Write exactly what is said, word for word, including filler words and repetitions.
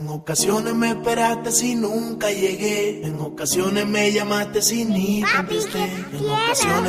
ocasiones me esperaste si nunca llegué. En ocasiones me llamaste sin ni contesté. En ocasiones